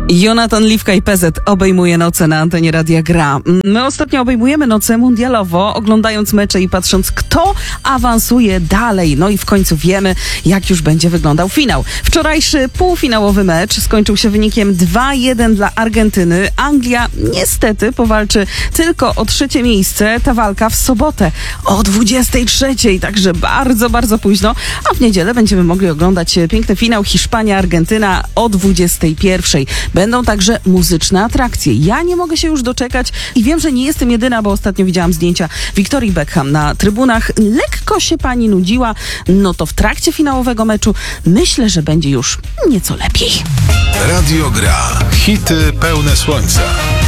Jonatan Liwka i PZ obejmuje noce na antenie Radia Gra. My ostatnio obejmujemy noce mundialowo, oglądając mecze i patrząc, kto awansuje dalej. No i w końcu wiemy, jak już będzie wyglądał finał. Wczorajszy półfinałowy mecz skończył się wynikiem 2-1 dla Argentyny. Anglia niestety powalczy tylko o 3. miejsce. Ta walka w sobotę o 23:00, także bardzo, bardzo późno. A w niedzielę będziemy mogli oglądać piękny finał Hiszpania-Argentyna o 21:00. Będą także muzyczne atrakcje. Ja nie mogę się już doczekać i wiem, że nie jestem jedyna, bo ostatnio widziałam zdjęcia Victorii Beckham na trybunach. Lekko się pani nudziła, no to w trakcie finałowego meczu myślę, że będzie już nieco lepiej. Radio Gra. Hity pełne słońca.